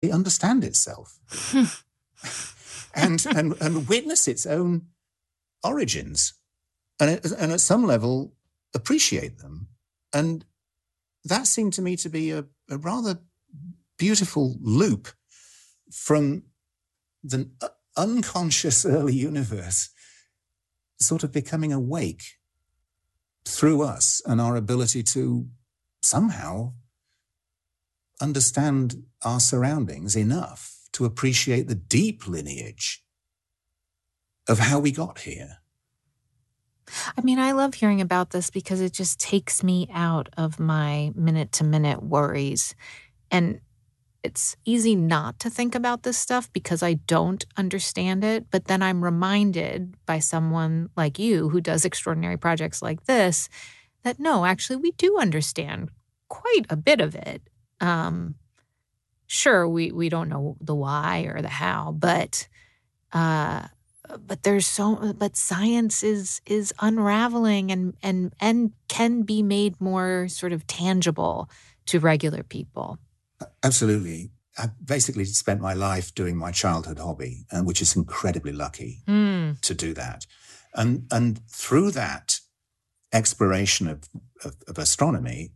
understand itself and witness its own origins and at some level appreciate them. And that seemed to me to be a rather beautiful loop from the unconscious early universe sort of becoming awake through us and our ability to somehow understand our surroundings enough to appreciate the deep lineage of how we got here. I mean, I love hearing about this because it just takes me out of my minute-to-minute worries. And it's easy not to think about this stuff because I don't understand it. But then I'm reminded by someone like you who does extraordinary projects like this that no, actually, we do understand quite a bit of it. Sure, we don't know the why or the how, but science is unraveling and can be made more sort of tangible to regular people. Absolutely. I basically spent my life doing my childhood hobby, which is incredibly lucky to do that. And through that exploration of astronomy,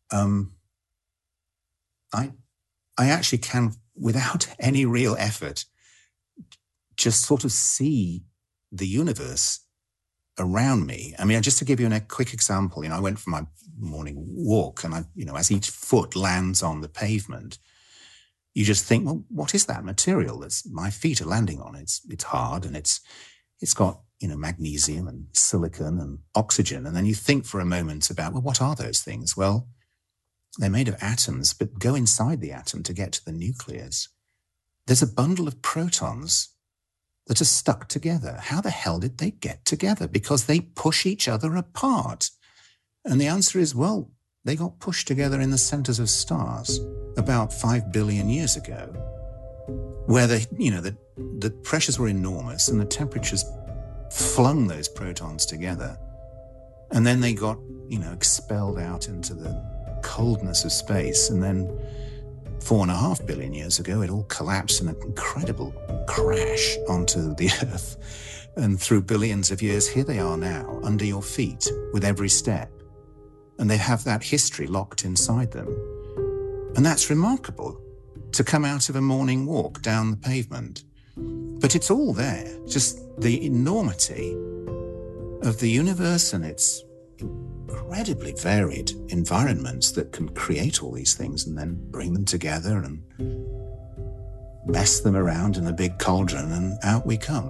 I actually can, without any real effort, just sort of see the universe around me. I mean, just to give you a quick example, I went for my morning walk and as each foot lands on the pavement, you just think, well, what is that material that my feet are landing on? It's hard and it's got, magnesium and silicon and oxygen. And then you think for a moment about, well, what are those things? Well, they're made of atoms, but go inside the atom to get to the nucleus. There's a bundle of protons that are stuck together. How the hell did they get together? Because they push each other apart. And the answer is, well, they got pushed together in the centers of stars about 5 billion years ago, where the pressures were enormous and the temperatures flung those protons together. And then they got, expelled out into the coldness of space. And then 4.5 billion years ago, it all collapsed in an incredible crash onto the Earth. And through billions of years, here they are now, under your feet, with every step. And they have that history locked inside them. And that's remarkable, to come out of a morning walk down the pavement. But it's all there, just the enormity of the universe and its incredibly varied environments that can create all these things and then bring them together and mess them around in a big cauldron, and out we come.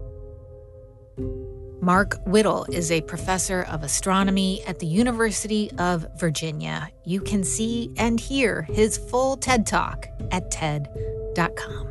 Mark Whittle is a professor of astronomy at the University of Virginia. You can see and hear his full TED Talk at TED.com.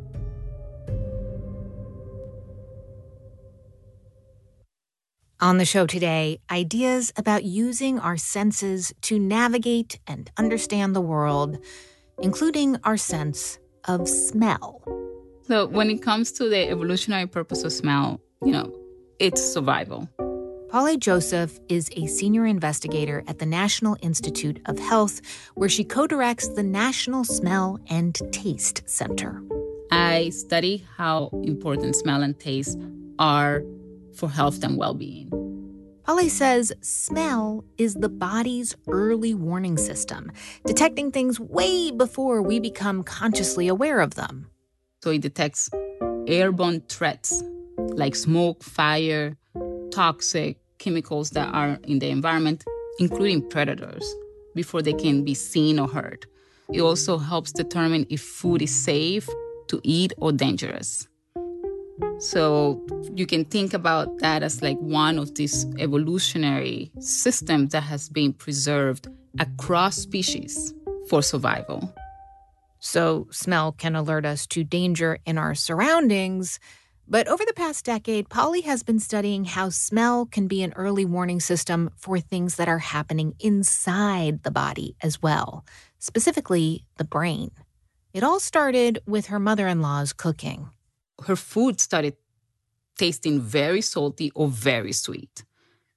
On the show today, ideas about using our senses to navigate and understand the world, including our sense of smell. So when it comes to the evolutionary purpose of smell, it's survival. Paule Joseph is a senior investigator at the National Institute of Health, where she co-directs the National Smell and Taste Center. I study how important smell and taste are for health and well-being. Paule says smell is the body's early warning system, detecting things way before we become consciously aware of them. So it detects airborne threats like smoke, fire, toxic chemicals that are in the environment, including predators, before they can be seen or heard. It also helps determine if food is safe to eat or dangerous. So you can think about that as like one of these evolutionary systems that has been preserved across species for survival. So smell can alert us to danger in our surroundings. But over the past decade, Paule has been studying how smell can be an early warning system for things that are happening inside the body as well, specifically the brain. It all started with her mother-in-law's cooking. Her food started tasting very salty or very sweet.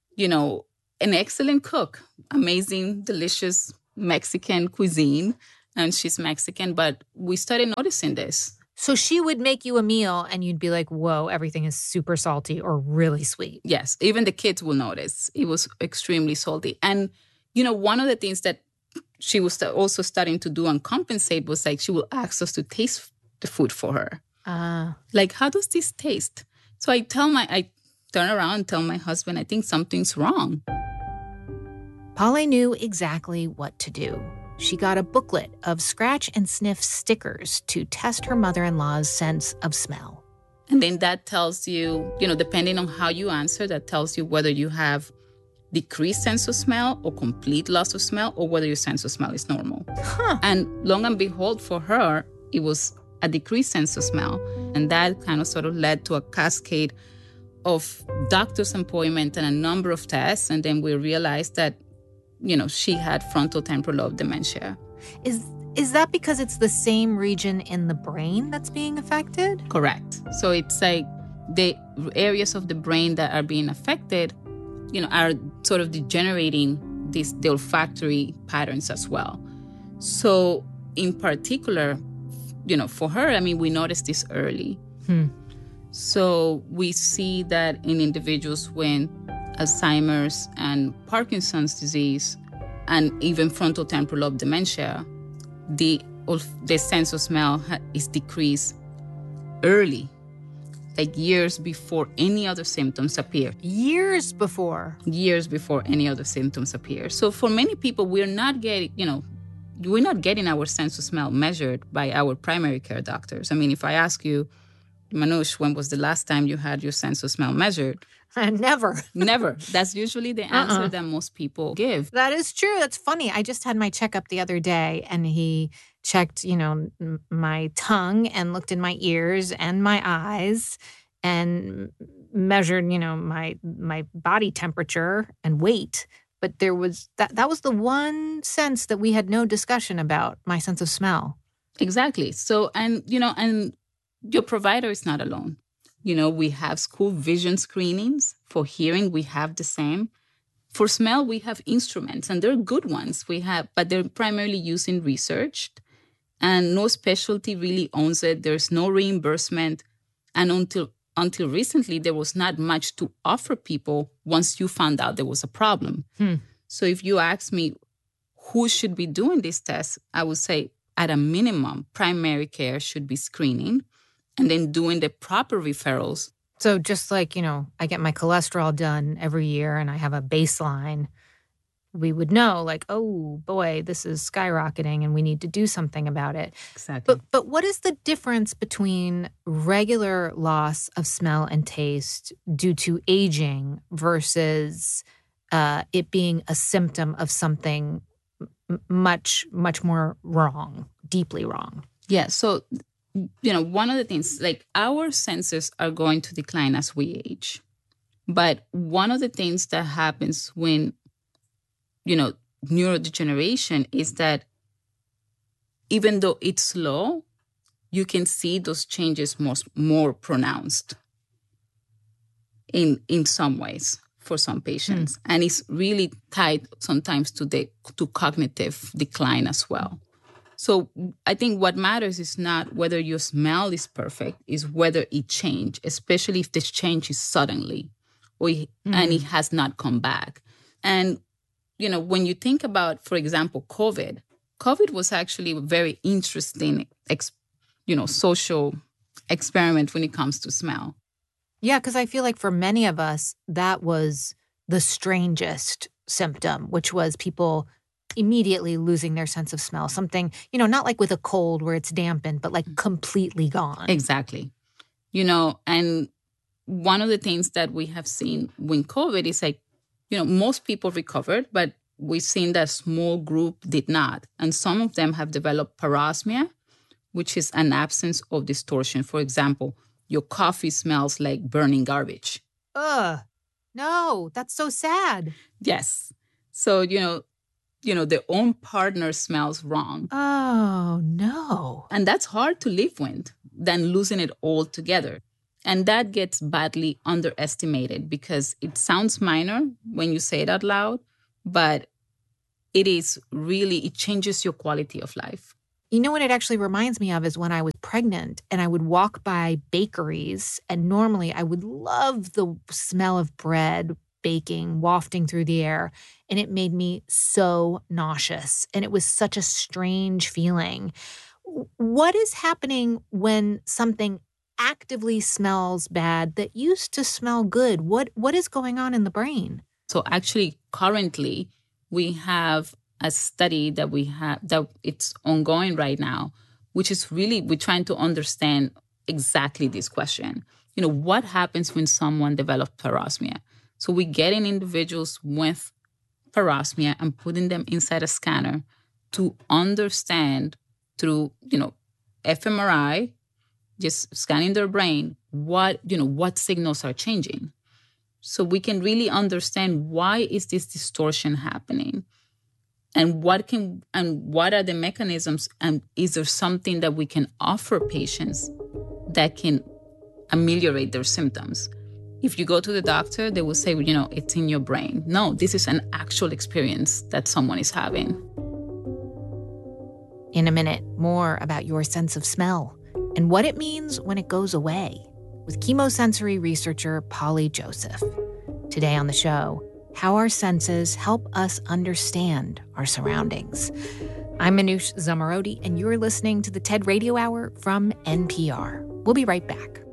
An excellent cook, amazing, delicious Mexican cuisine. and she's Mexican, but we started noticing this. So she would make you a meal and you'd be like, whoa, everything is super salty or really sweet. Yes, even the kids will notice. It was extremely salty. And, one of the things that she was also starting to do and compensate was like she will ask us to taste the food for her. Like, how does this taste? So I turn around and tell my husband, I think something's wrong. Polly knew exactly what to do. She got a booklet of scratch and sniff stickers to test her mother-in-law's sense of smell. And then that tells you, depending on how you answer, that tells you whether you have decreased sense of smell or complete loss of smell, or whether your sense of smell is normal. And long and behold, for her, it was a decreased sense of smell. And that kind of sort of led to a cascade of doctor's appointment and a number of tests. And then we realized that she had frontotemporal lobe dementia. Is that because it's the same region in the brain that's being affected? Correct. So it's like the areas of the brain that are being affected, are sort of degenerating the olfactory patterns as well. So in particular, for her, we noticed this early. So we see that in individuals with Alzheimer's and Parkinson's disease, and even frontotemporal lobe dementia, the sense of smell is decreased early, like years before any other symptoms appear. Years before any other symptoms appear. So for many people, we're not getting our sense of smell measured by our primary care doctors. If I ask you, Manoush, when was the last time you had your sense of smell measured? Never. Never. That's usually the answer that most people give. That is true. That's funny. I just had my checkup the other day, and he checked, my tongue and looked in my ears and my eyes and measured, my body temperature and weight. But there was that was the one sense that we had no discussion about, my sense of smell. Exactly. So, and your provider is not alone. We have school vision screenings. For hearing, we have the same. For smell, we have instruments, and they're good ones. But they're primarily used in research, and no specialty really owns it. There's no reimbursement. And until recently, there was not much to offer people once you found out there was a problem. So if you ask me who should be doing these tests, I would say at a minimum, primary care should be screening and then doing the proper referrals. So just like, I get my cholesterol done every year and I have a baseline, we would know like, oh boy, this is skyrocketing and we need to do something about it. Exactly. But what is the difference between regular loss of smell and taste due to aging versus it being a symptom of something much, much more wrong, deeply wrong? Yeah. So, one of the things, like our senses are going to decline as we age. But one of the things that happens when, neurodegeneration is that even though it's slow, you can see those changes more pronounced in some ways for some patients. And it's really tied sometimes to cognitive decline as well. So I think what matters is not whether your smell is perfect, is whether it changed, especially if this change is suddenly and it has not come back. And, when you think about, for example, COVID was actually a very interesting, social experiment when it comes to smell. Yeah, because I feel like for many of us, that was the strangest symptom, which was people immediately losing their sense of smell. Something, not like with a cold where it's dampened, but like completely gone. Exactly. And one of the things that we have seen with COVID is like, most people recovered, but we've seen that a small group did not. And some of them have developed parosmia, which is an absence of distortion. For example, your coffee smells like burning garbage. Ugh. No, that's so sad. Yes. So, their own partner smells wrong. Oh, no. And that's hard to live with than losing it all together. And that gets badly underestimated because it sounds minor when you say it out loud, but it changes your quality of life. You know what it actually reminds me of is when I was pregnant and I would walk by bakeries, and normally I would love the smell of bread baking, wafting through the air, and it made me so nauseous. And it was such a strange feeling. What is happening when something actively smells bad that used to smell good? What is going on in the brain? So actually, currently, we have a study that it's ongoing right now, which is really, we're trying to understand exactly this question. What happens when someone develops parosmia? So we're getting individuals with parosmia and putting them inside a scanner to understand through, fMRI, just scanning their brain, what signals are changing. So we can really understand why is this distortion happening, and what are the mechanisms, and is there something that we can offer patients that can ameliorate their symptoms? If you go to the doctor, they will say, it's in your brain. No, this is an actual experience that someone is having. In a minute, more about your sense of smell and what it means when it goes away with chemosensory researcher Polly Joseph. Today on the show, how our senses help us understand our surroundings. I'm Manoush Zomorodi, and you're listening to the TED Radio Hour from NPR. We'll be right back.